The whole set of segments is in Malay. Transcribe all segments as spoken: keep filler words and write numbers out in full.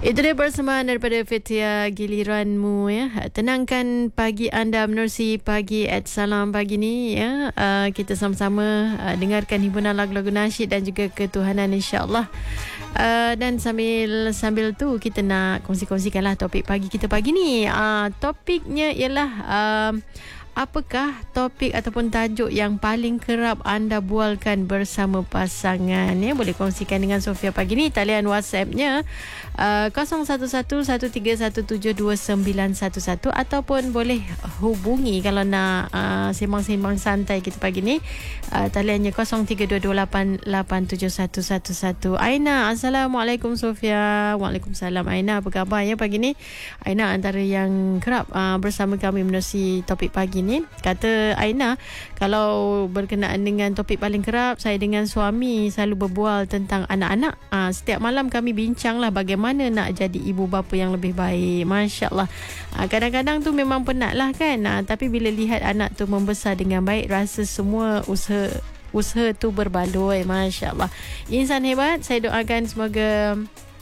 Itu dia persembahan daripada Fitia Giliranmu ya. Tenangkan pagi anda menerusi pagi at Salam pagi ni ya. Uh, kita sama-sama uh, dengarkan himpunan lagu-lagu nasyid dan juga ketuhanan insya-Allah. Uh, dan sambil sambil tu kita nak kongsi-kongsikanlah topik pagi kita pagi ni. Uh, topiknya ialah uh, apakah topik ataupun tajuk yang paling kerap anda bualkan bersama pasangan ya? Boleh kongsikan dengan Sofia pagi ni. Talian WhatsAppnya uh, kosong satu satu satu tiga satu tujuh dua sembilan satu satu ataupun boleh hubungi kalau nak uh, sembang-sembang santai kita pagi ni. Uh, taliannya kosong tiga dua dua lapan lapan tujuh satu satu satu. Aina, Assalamualaikum Sofia. Waalaikumsalam Aina, apa khabar ya pagi ni? Aina antara yang kerap uh, bersama kami menerusi topik pagi ni. Kata Aina, kalau berkenaan dengan topik paling kerap, saya dengan suami selalu berbual tentang anak-anak. Ha, setiap malam kami bincanglah bagaimana nak jadi ibu bapa yang lebih baik. Masya Allah. Ha, kadang-kadang tu memang penat lah kan. Ha, tapi bila lihat anak tu membesar dengan baik, rasa semua usaha usaha tu berbaloi. Masya Allah. Insan hebat. Saya doakan semoga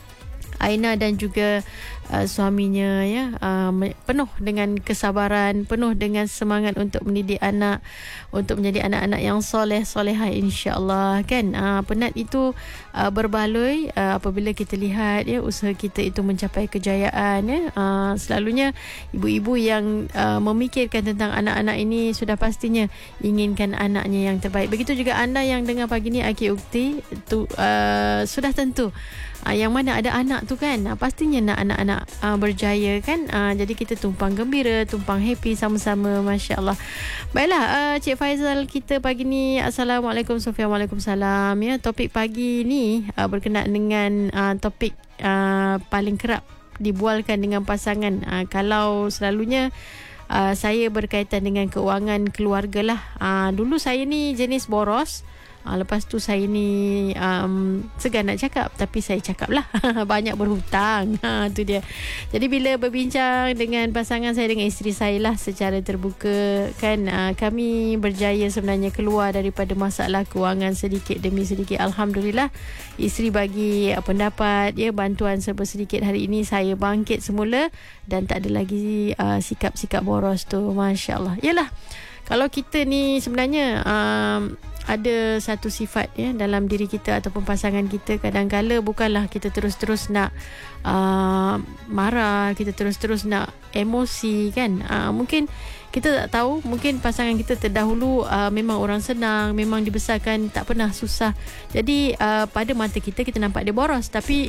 Aina dan juga uh, suaminya ya uh, penuh dengan kesabaran, penuh dengan semangat untuk mendidik anak, untuk menjadi anak-anak yang soleh solehah insya-Allah kan. Uh, penat itu uh, berbaloi uh, apabila kita lihat ya usaha kita itu mencapai kejayaan ya. Uh, selalunya ibu-ibu yang uh, memikirkan tentang anak-anak ini sudah pastinya inginkan anaknya yang terbaik. Begitu juga anda yang dengar pagi ni Aki Ukti tu uh, sudah tentu Uh, yang mana ada anak tu kan, uh, pastinya nak anak-anak uh, berjaya kan. uh, Jadi kita tumpang gembira, tumpang happy sama-sama. Masya Allah. Baiklah, uh, Cik Faizal kita pagi ni. Assalamualaikum Sofia. Waalaikumsalam ya. Topik pagi ni uh, berkenaan dengan uh, topik uh, paling kerap dibualkan dengan pasangan. uh, Kalau selalunya uh, saya berkaitan dengan keuangan keluarga lah. uh, Dulu saya ni jenis boros. Ha, lepas tu saya ni um, segan nak cakap, tapi saya cakap lah. Banyak berhutang. Ha, tu dia. Jadi bila berbincang dengan pasangan saya, dengan isteri saya lah secara terbuka kan, uh, kami berjaya sebenarnya keluar daripada masalah kewangan sedikit demi sedikit. Alhamdulillah, isteri bagi uh, pendapat ya, bantuan serba sedikit. Hari ini saya bangkit semula dan tak ada lagi uh, sikap-sikap boros tu. Masya Allah. Yalah, kalau kita ni sebenarnya um, ada satu sifat ya dalam diri kita ataupun pasangan kita, kadang-kala bukanlah kita terus-terus nak uh, marah, kita terus-terus nak emosi kan. Uh, mungkin kita tak tahu, mungkin pasangan kita terdahulu uh, memang orang senang, memang dibesarkan tak pernah susah. Jadi uh, pada mata kita, kita nampak dia boros, tapi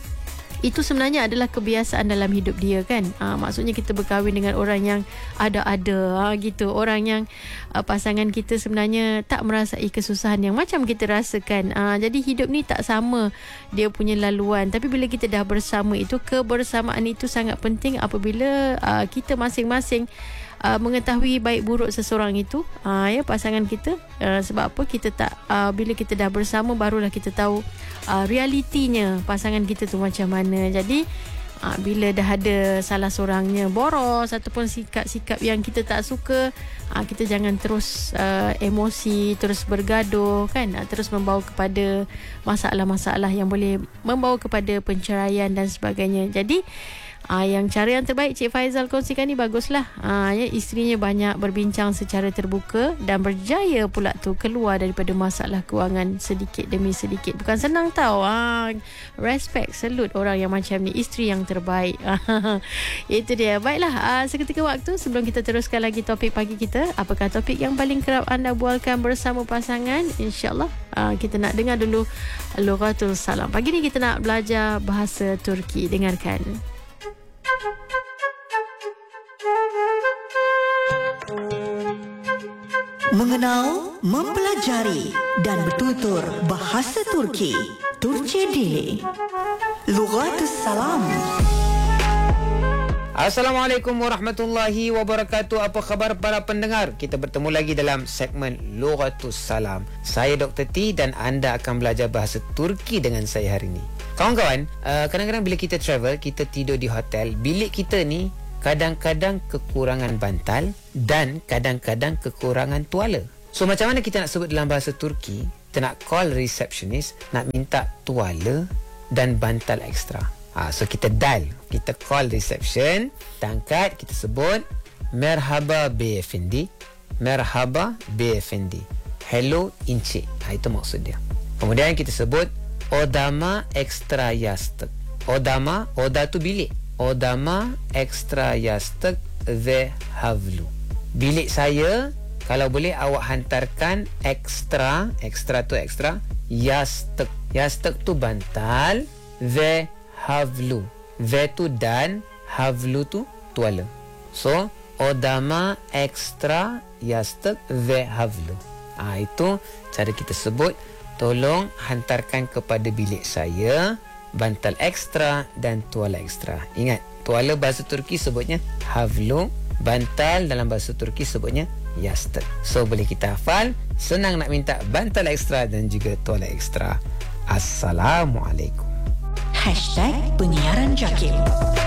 itu sebenarnya adalah kebiasaan dalam hidup dia kan. Ha, maksudnya kita berkahwin dengan orang yang ada-ada ha, gitu. Orang yang uh, pasangan kita sebenarnya tak merasai kesusahan yang macam kita rasakan. Ha, jadi hidup ni tak sama dia punya laluan. Tapi bila kita dah bersama itu, kebersamaan itu sangat penting apabila uh, kita masing-masing Uh, mengetahui baik buruk seseorang itu, uh, ya pasangan kita. Uh, sebab apa kita tak uh, bila kita dah bersama barulah kita tahu uh, realitinya pasangan kita tu macam mana. Jadi uh, bila dah ada salah seorangnya boros ataupun sikap-sikap yang kita tak suka, uh, kita jangan terus uh, emosi, terus bergaduh kan, uh, terus membawa kepada masalah-masalah yang boleh membawa kepada penceraian dan sebagainya. Jadi Ah, yang cara yang terbaik Cik Faizal kongsikan ni baguslah. Ah, ya, isterinya banyak berbincang secara terbuka dan berjaya pula tu keluar daripada masalah kewangan sedikit demi sedikit. Bukan senang tau. Ah, respect, salute orang yang macam ni, isteri yang terbaik. Itu dia. Baiklah, ah, seketika waktu sebelum kita teruskan lagi topik pagi kita, apakah topik yang paling kerap anda bualkan bersama pasangan? InsyaAllah ah, kita nak dengar dulu Lughatul Salam. Pagi ni kita nak belajar bahasa Turki. Dengarkan. Mengenal, mempelajari dan bertutur bahasa Turki. Turki Dili. Lughatul Salam. Assalamualaikum warahmatullahi wabarakatuh. Apa khabar para pendengar? Kita bertemu lagi dalam segmen Lughatul Salam. Saya Doktor T dan anda akan belajar bahasa Turki dengan saya hari ini. Kawan-kawan, uh, kadang-kadang bila kita travel, kita tidur di hotel, bilik kita ni kadang-kadang kekurangan bantal dan kadang-kadang kekurangan tuala. So macam mana kita nak sebut dalam bahasa Turki? Kita nak call receptionist, nak minta tuala dan bantal ekstra. Ha, so kita dial, kita call reception, kita angkat, kita sebut Merhaba Beyefendi, Merhaba Beyefendi, hello Encik. Ha, itu maksud dia. Kemudian kita sebut Odama Extra Yastık. Odama, oda tu bilik. Odama Extra Yastık ve havlu. Bilik saya, kalau boleh awak hantarkan ekstra, ekstra tu ekstra, yastık. Yastık tu bantal, ve havlu. Ve tu dan, havlu tu tuala. So, odama ekstra yastık ve havlu. Ah, itu cara kita sebut. Tolong hantarkan kepada bilik saya bantal ekstra dan tuala ekstra. Ingat, tuala bahasa Turki sebutnya havlu, bantal dalam bahasa Turki sebutnya yastık. So, boleh kita hafal. Senang nak minta bantal ekstra dan juga tuala ekstra. Assalamualaikum. Hashtag Penyiaran Jakib.